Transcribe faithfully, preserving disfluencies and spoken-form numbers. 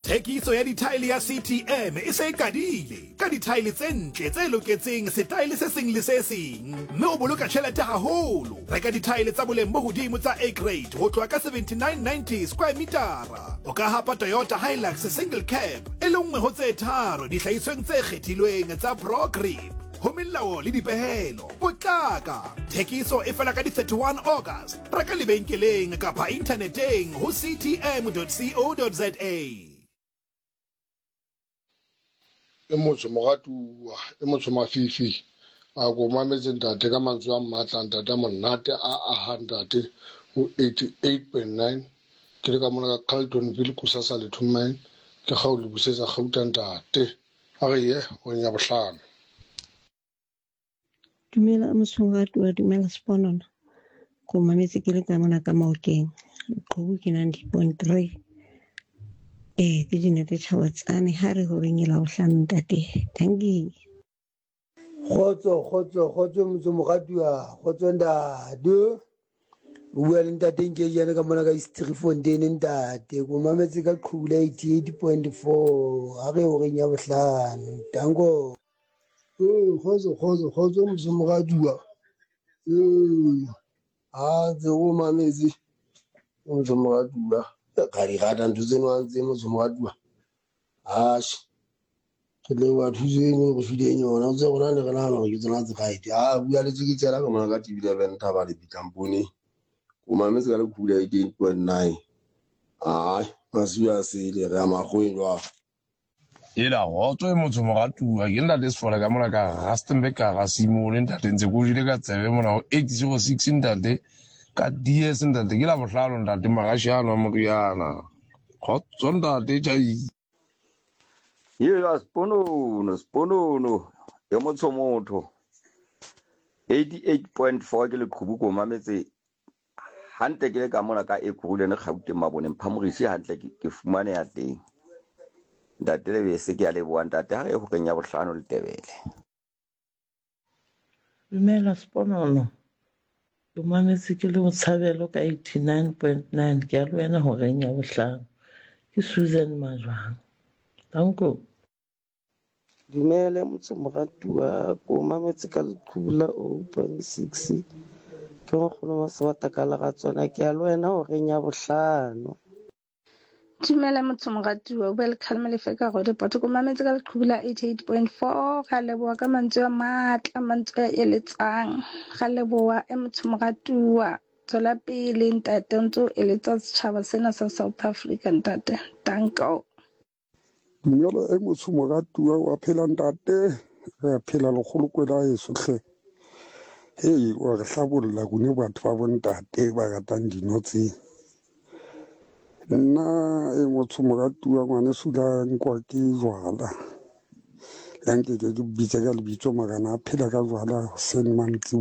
Thekiso ya dithaele ya C T M e se e kadile ka dithaele tse ntle tse loketseng setaele se seng le se seng, mme o boloka tjhelete haholo. Reka dithaele tsa boleng bo hodimo tsa A grade ho tloha ka seventy-nine ninety square metara. O ka hapa Toyota Hilux single cab e le nngwe ho tse tharo dihlahisweng tse kgethilweng tsa Pro Grip. Ho melao le dipehelo potlaka. Thekiso e fela ka di thirty-one August. Reka lebenkeleng kapa inthaneteng ho c t m dot co dot za. e motho mogatu e motho mafifi a go mametse ntate ka mantswe a mmatla ntate monate a a hundred ho eighty-eight point nine ke le ka mona ka Carltonville kusasa le thumain ke ga o le busetsa gauta ntate a re ye o nya bohlano. Dumela mosongatu wa dumela Sponono go mametse ke le ka mona ka Maokeng go ke ninety point three. Eh, ke dinete tshwatsane ha re ho renyela bohlano ntate. Thank you. Khotso khotso khotso motho mogatuwa khotso ndado bua le ntate nke jana ka mona ka Eastern Fontaine ntate go mametse ka qhula eighty-eight point four ha re ho renya bohlano. Danko eh khotso khotso khotso motho mogatuwa eh ha ze go mametse motho mogatuwa ka di rata ntse no ntse motho mogatuwa ash ke le wa thuzeng go fideng yona tse gona le gona no ke tsona tse gaite a bua le tse tsela ka mona ka T V eleven thaba le bitampone o mametse ka le khula eighty-eight point nine ai masiwa se le re magwelwa ela go tswe motho mogatuwa ke nna le sefora ka mona ka Rustenburg ka ga Simone ntate ntse go jile ka tsebe mona go eight zero six ntate ka D S ntate ke la bohlalo ntate magashano moriana go tswa ntate tjai Yela sponono sponono ya motho motho eighty-eight point four ke le khubu ko mametse hantle ke le ka mona ka e khule ne kgaute mabone mphamorisi hantle ke fumane ya teng ntate le be se ke a le bua ntate ha re go kenya bohlano le tebele. Dumela Sponono o mametse ke le motshabelo ka eighty-nine point nine ke a le wena ho renya bohlano ke Susan Majwang. Danko Dumele motho mogatuwa ko mametse ka lekhula zero point six ke go kgona wa sebata ka la ga tsona ke a le wena ho renya bohlano. Dumela motho mogatuwa o bele khalme le feka go dipotho ko mametse ka lekhula eighty-eight point four ga leboa ka mantswe a matla mantswe a eletsang ga leboa e motho mogatuwa tswela pele ntate ntse o eletsa setšhaba sena sa South Africa ntate. Danko Dumela e motho mogatuwa wa phela ntate re phela le kholo kwela yeso hle hey wa re hlabolla gone batho ba bontate ba ratang dinotsi nna e motho mogatuwa ngwane sula nkwa ke jwala yanke ke ke bitsa ka lebitso magana a phela ka jwala Hussein Mantsi